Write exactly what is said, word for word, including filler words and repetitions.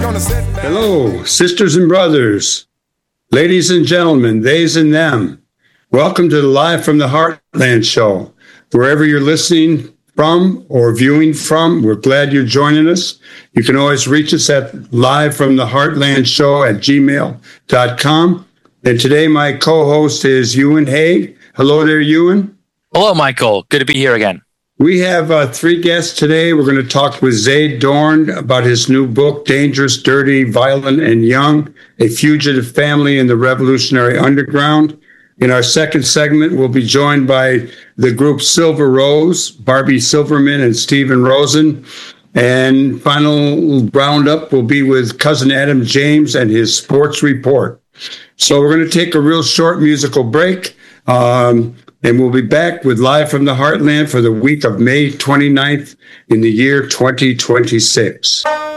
Hello, sisters and brothers, ladies and gentlemen, theys and them. Welcome to the Live from the Heartland show. Wherever you're listening from or viewing from, we're glad you're joining us. You can always reach us at live from the heartland show at gmail dot com. And today my co-host is Ewan Haig. Hello there, Ewan. Hello, Michael. Good to be here again. We have uh, three guests today. We're going to talk with Zaid Dorn about his new book, Dangerous, Dirty, Violent, and Young, A Fugitive Family in the Revolutionary Underground. In our second segment, we'll be joined by the group Silver Rose, Barbie Silverman and Stephen Rosen. And final roundup will be with Cousin Adam James and his sports report. So we're going to take a real short musical break. Um, And we'll be back with Live from the Heartland for the week of May twenty-ninth in the year twenty twenty-six.